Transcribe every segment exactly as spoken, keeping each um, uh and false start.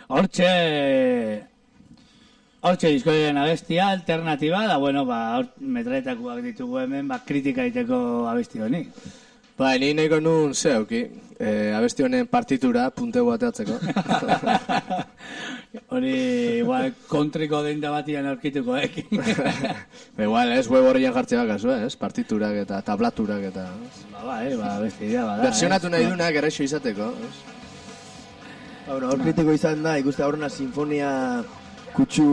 Hortxe... Hortxe diskoaren abestia, alternatiba, da, bueno, ba, metraetakoak ditugu hemen, ba, kritika egiteko abesti honi. Ba, ni nahiko nun zeuki, eh, abesti honen partitura puntegu ateatzeko. Hori, igual, kontriko denda batian aurkituko, eh? Igual, ez, web horrean jartzea bakazu, ez? Partiturak eta tablaturak eta... Ba, ba, eh, ba, abesti da, bada. Versionatu nahi dunak errexo izateko, ez? Bueno, hor kritiko izan da, ikuste horrena sinfonia kutsu,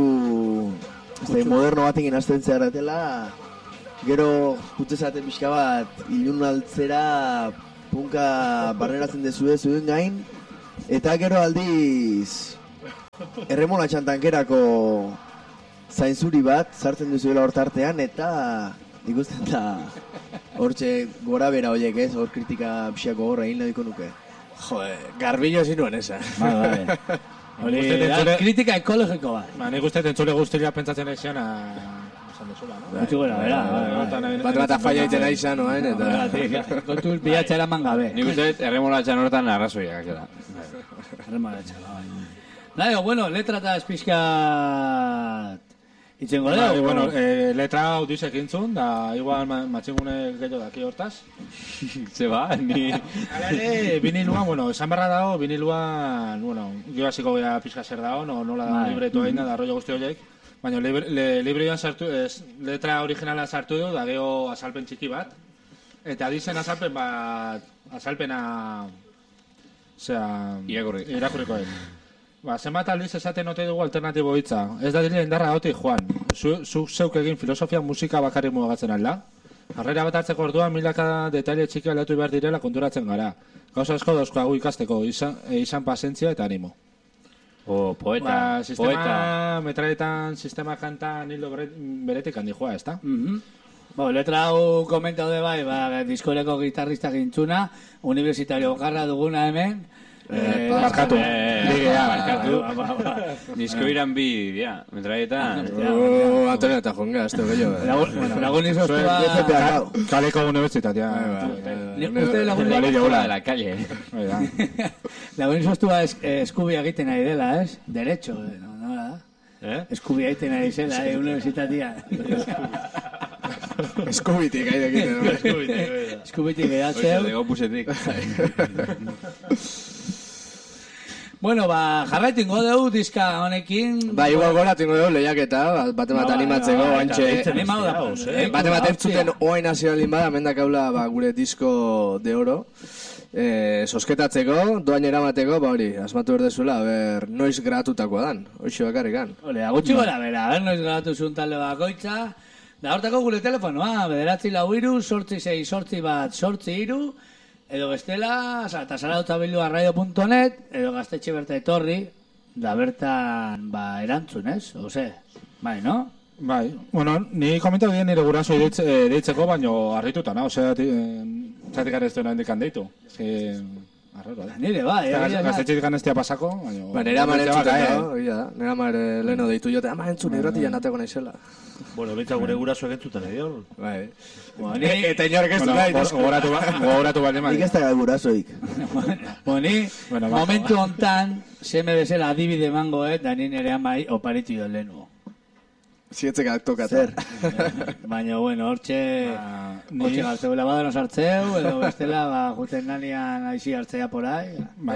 ez moderno batekin azten zeharatela, gero putzezaten pixka bat, ilun altzera punka barneratzen dezue zuen gain, eta gero aldiz erremola txantankerako zainzuri bat sartzen duzuela hor tartean, eta ikusten da hortxe gora bera horiek ez, hor kritika pixako horra egin nahiko nuke. Jode, garbillo zinuen esa. Ba, ba, hori da kritika ekologiko bat. Ba, nik uste entzule guztiria pentsatzen eixian esan dezula, no? Gutxi gora, bera. Bat bat afaia iten aizan, oain, eta... Kontu bilatxa eraman gabe. Nik uste erremolatxan horretan arrazoiak, eta. Erremolatxa, bai. Nahi, bueno, letra eta espizkat... Itxengo da, bai, bueno, eh, letra hau dizek intzun, da igual ma, matxingune gehiago daki hortaz. Ze ba, ni... Hala ere, biniluan, bueno, esan berra dago, biniluan, bueno, gio hasiko gara pixka zer dago, no, nola da libretu egin da, da rollo guzti horiek. Baina libre, le, librean sartu, ez, letra originala sartu du, da geho azalpen txiki bat. Eta dizen azalpen bat, azalpena... Osea... Irakurri. Irakurriko egin. Ba, zenbat aldiz esaten ote dugu alternatibo hitza. Ez da dira indarra gauti, Juan. Zuk zu, zeuk egin filosofia musika bakarrik mugagatzen alda. Harrera bat hartzeko orduan milaka detaile txiki aldatu behar direla konturatzen gara. Gauza asko dauzkagu ikasteko, izan, e, izan pazientzia eta animo. O, poeta, ba, sistema, poeta. Metraetan, sistema kantan hilo beretik handi joa, ez da? Mhm. Bo, letra hau komentau de bai, ba, diskoreko gitarrista gintzuna, universitario bakarra duguna hemen, Eh, markatu. Digea, markatu. Disko iran bi, dia, metraetan. Oh, Antonio eta jonga, ez teo gehiago. Lagun izostua... Kaleko universitatea. Uste lagun de la calle. Lagun izostua eskubia egiten nahi dela, ez? Derecho, no da? Eskubia egiten nahi zela, universitatea. Eskubitik, haide egiten, no? Eskubitik, eskubitik edatzeu. Oixo, dego pusetik. Bueno, ba, jarraitu ingo dugu diska honekin. Ba, igual gora tingo dugu lehiaketa, bate bat animatzeko, antxe... Animau da, eh? Bate bat entzuten oain nazionalin bada, mendak haula gure disko de oro. Sosketatzeko, doain eramateko, ba hori, asmatu berdezuela, ber, noiz gratutakoa dan, hoxe bakarrikan. Ole, agutxi gora, bera, ber, noiz gratu zuen talde bakoitza. Da hortako gure telefonoa, bederatzi lau iru, sortzi zei, sortzi bat, sortzi iru, edo bestela, eta sarauta bildua radio punto net, edo gaztetxe berta etorri, da bertan, ba, erantzun, ez? Ose, bai, no? Bai, bueno, ni komentau dien nire guraso deitzeko, baino harrituta, na? Osea, zatik arreztu nahi indikan deitu. Arraro, da. Nire, bai, eh? Gaztetxetik anestia pasako, baino... Ba, nire amare entzuten, da, nire amare leheno deitu jote, ama entzun irratian ateko naizela. Bueno, bintza gure gurasoak entzuten edion. Bai. Eta inorek ez du nahi. Gogoratu bat eman. Nik ez da gurasoik. Boni, momentu hontan, seme bezala adibide mango, eh, da nire ere amai oparitu jo lehenu. Zietzek tokatzen. Baina, bueno, hortxe... Hortxe gartzeu labadano sartzeu, edo bestela, ba, juten nanian aizi hartzea porai.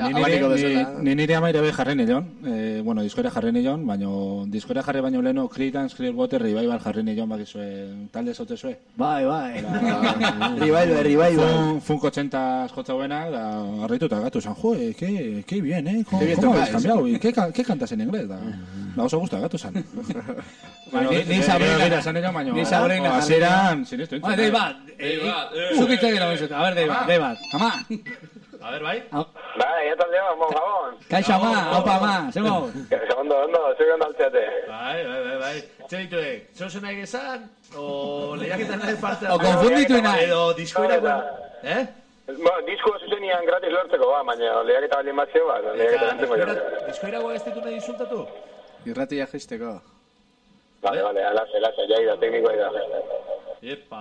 Ni nire ama ere jarri nilon. Bueno, diskoera jarri nilon, baina diskoera jarri baino leheno Creedence Clearwater Revival jarri nilon bakizue talde zaute zue. Bai, bai. Revival, Revival. Funk ochenta jotza buena, da harrituta gatu zan, jo, que, que bien, eh? ¿Cómo habéis cambiado? ¿Qué cantas en inglés? Da oso gusta gatu zan. Ni sabrina, ni sabrina. Hasieran, sinistu. Bai, dei bat. Zukitzak gero bezuta. A ver, dei bat, dei bat. Ama. A ver, bai. Bai, eta aldeo, mon gabon. Kaixo ama, haupa ama, zemo. Ondo, ondo, zuik ondo altzeate. Bai, bai, bai, bai. Txerituek, zeusen nahi gezan, o lehiaketan nahi parte... O konfunditu nahi. Edo diskoirako... Eh? Bueno, disko zuzenian gratis lortzeko, ba, baina lehiaketa balien bat zeu, ba, lehiaketa lantzeko jo. Diskoirako ez ditu nahi insultatu? Irratia jaisteko. Vale, vale, alaze, alaze, jai da, teknikoa da. Epa.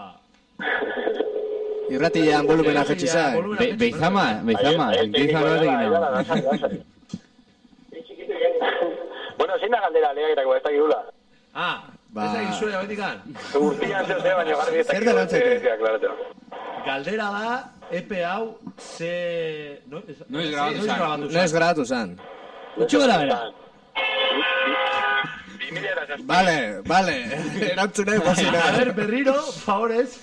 Irratian volumena jetxizai. Beizama, beizama. Beizama batekin nago. Bueno, zein da galdera, lehiaketako, ez dakigula. Ah, Ba. ez da gizue abetikan. Guztian zeu ze, baina garbi ez Zer dakigula. da lantzeke? Ja, klaratu. Galdera da, epe hau, ze... No, ez, Noiz grabatu noiz zan. grabatu No ez grabatu zan. Gutxu gara bera. bi mila eta zazpi. Vale, vale. Erantzune, bozina. A ver, berriro, favorez.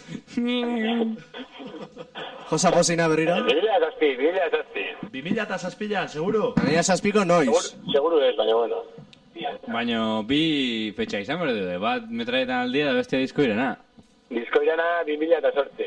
Josa bozina berriro. bi mila eta zazpi, bi mila eta zazpi. bi mila eta zazpilan, seguro? Baina zazpiko noiz. Segur- Seguru ez, baina bueno. Baina bi fetxa izan behar dute, bat metraetan aldia da bestia disko irena. Diskoirana bi mila eta zortzi.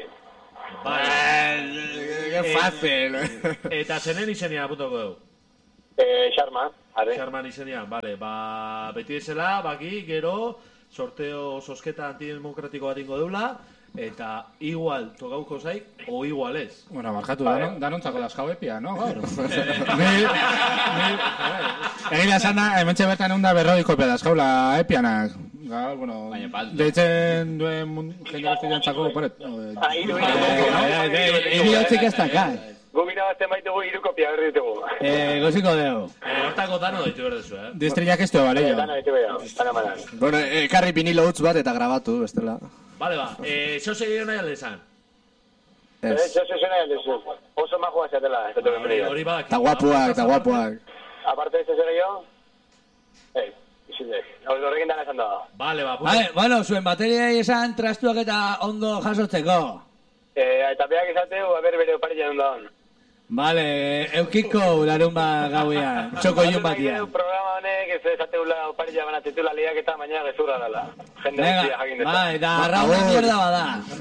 Que fácil. Eta zenen izenian apuntoko dugu. Eh, Sharma, are. Xarman izenian, bale, ba, beti ezela, baki, gero, sorteo sosketa antidemokratiko bat ingo deula, eta igual tokauko zaik, o igual ez. Bueno, markatu danon, danontzako daskau epia, no, gaur? Ni, ni, egin da sana, hementxe bertan egun da berroi kopia daskaula epianak. Gaur, bueno, Baina falta. deitzen duen mun- jende guzti jantzako, paret. Ah, hiru, hiru. Hiri hotzik ez dakar. Gu irabazten baitugu hiru kopia berri ditugu. Eh, goziko dugu. Eh, hortako dano daitu berdezu, eh? Distriak ez du, bale, jo. Dana ditugu ya, dana manan. Bueno, ekarri vinilo utz bat eta grabatu, bestela. Bale, ba, eh, zeu segio nahi alde zan. Eh, Ez. yo soy una de sus. Oso majoa zatela, ez dut Hori, bienvenida. hori badak. Eta guapuak, eta guapuak. Aparte de ese serio, eh, izinde. Horrekin dana esan da. Bale, ba, puta. Vale, bueno, zuen bateriai esan trastuak eta ondo jasotzeko. Eh, eta beak izateu, a ber bere oparilla non da hon. Vale, eukiko larun ba gauean, txoko ilun batian. Programa honek ez ezateula oparilla banatitula liak eta baina gezurra dela. Jende Venga, guztia jakin deta. bai, da arrauna mierda bada.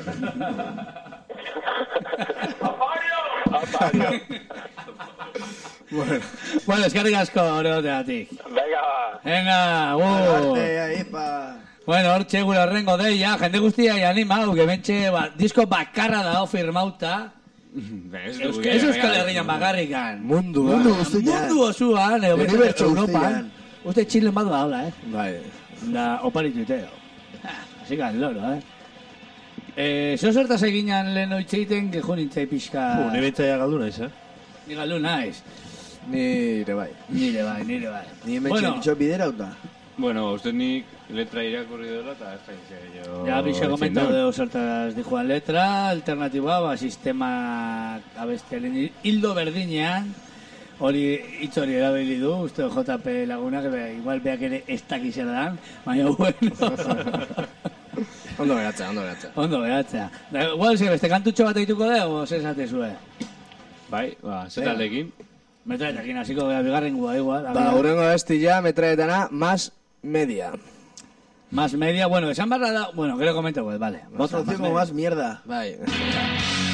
Apario! Bueno, Bueno, eskerrik asko hori bateatik. Venga, ba. Venga, uh. Arte, ahí, pa. Bueno, hortxe gure horrengo deia, jende guztia animau, gementxe, ba, disko bakarra dago firmauta. Ez Euskal, ez Euskal Herrian bakarrikan. mundua. Mundu guztian. Mundu osoan, edo beste Unibertso Europan. guztian. Uste Txilen badu daola, eh? Bai. Da, oparitu iteo. Así que al loro, eh? Eh, zo zertaz eginan lehen oitzeiten, que jo nintzai pixka... Ni bintzaia galdu naiz, eh? Ni galdu naiz. Nire bai. Nire bai, nire bai. Ni hemen Bueno, txintxo bidera uta. Bueno, uste nik letra irakurri dela eta ez da jo... ya bixe komentau deu zertaz dijoan letra, alternatiboa, ba, sistema abestiaren hildo berdinean, hori hitz hori erabili du, uste J P lagunak, be, igual beak ere ez dakizer dan, baina bueno. Ondo beratza, ondo beratza. Ondo, behatzea. Da, igual, ze beste kantutxo bat eituko dugu, o ze esatezue? Bai, ba, zetaldekin. Metraetakin hasiko gara bigarren gua, igual. Ba, urrengo abestila metraetana, más media. Más media, bueno, esan barra da... Bueno, quiero comentar, pues, vale. Más Bota, conocido como más mierda. Bai.